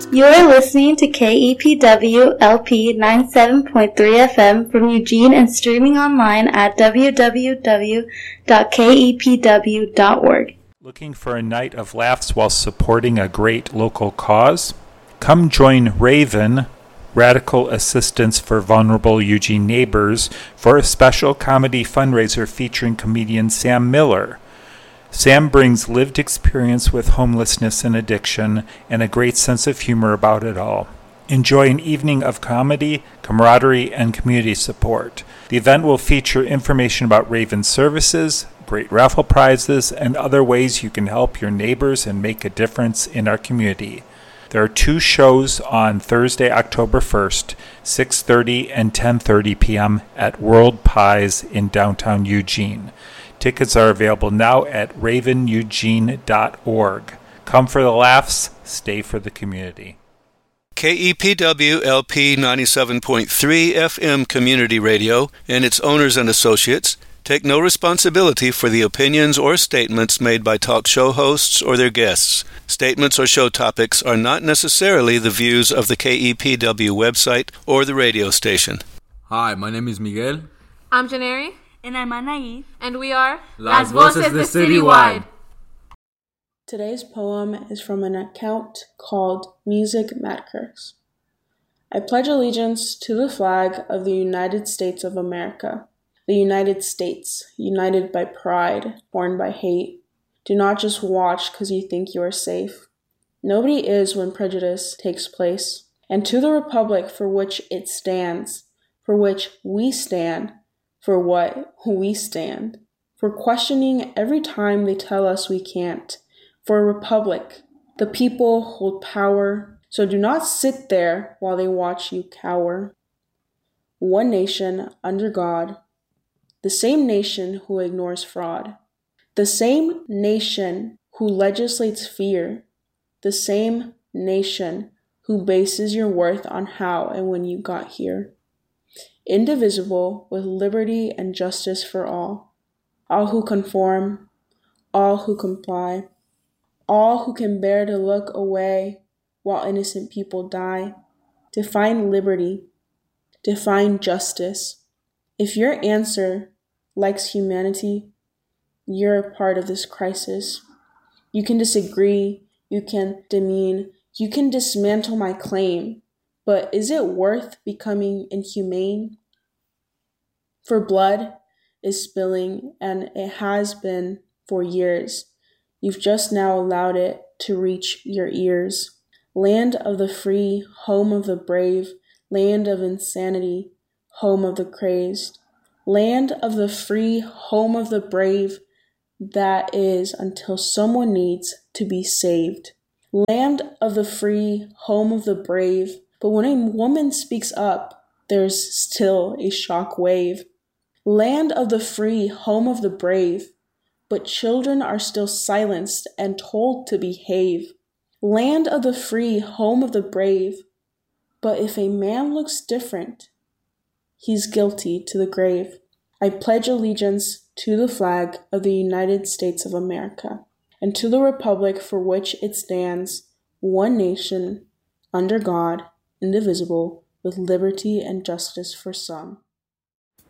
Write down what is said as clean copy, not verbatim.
You are listening to KEPW LP 97.3 FM from Eugene and streaming online at www.kepw.org. Looking for a night of laughs while supporting a great local cause? Come join Raven, Radical Assistance for Vulnerable Eugene Neighbors, for a special comedy fundraiser featuring comedian Sam Miller. Sam brings lived experience with homelessness and addiction and a great sense of humor about it all. Enjoy an evening of comedy, camaraderie, and community support. The event will feature information about Raven services, great raffle prizes, and other ways you can help your neighbors and make a difference in our community. There are 2 shows on Thursday, October 1st, 6:30 and 10:30 p.m. at World Pies in downtown Eugene. Tickets are available now at raveneugene.org. Come for the laughs, stay for the community. KEPW LP 97.3 FM Community Radio and its owners and associates take no responsibility for the opinions or statements made by talk show hosts or their guests. Statements or show topics are not necessarily the views of the KEPW website or the radio station. Hi, my name is Miguel. I'm Janeri. And I'm Anaí. And we are Las Voces de Citywide. Today's poem is from an account called Music Matters. I pledge allegiance to the flag of the United States of America. The United States, united by pride, born by hate. Do not just watch because you think you are safe. Nobody is when prejudice takes place. And to the republic for which it stands, for which we stand, for what we stand, for questioning every time they tell us we can't, for a republic. The people hold power, so do not sit there while they watch you cower. One nation under God, the same nation who ignores fraud, the same nation who legislates fear, the same nation who bases your worth on how and when you got here. Indivisible, with liberty and justice for all who conform, all who comply, all who can bear to look away while innocent people die. Define liberty, define justice. If your answer likes humanity, you're a part of this crisis. You can disagree, you can demean, you can dismantle my claim. But is it worth becoming inhumane? For blood is spilling, and it has been for years. You've just now allowed it to reach your ears. Land of the free, home of the brave, land of insanity, home of the crazed. Land of the free, home of the brave, that is until someone needs to be saved. Land of the free, home of the brave. But when a woman speaks up, there's still a shock wave. Land of the free, home of the brave, but children are still silenced and told to behave. Land of the free, home of the brave, but if a man looks different, he's guilty to the grave. I pledge allegiance to the flag of the United States of America and to the republic for which it stands, one nation, under God, indivisible, with liberty and justice for some.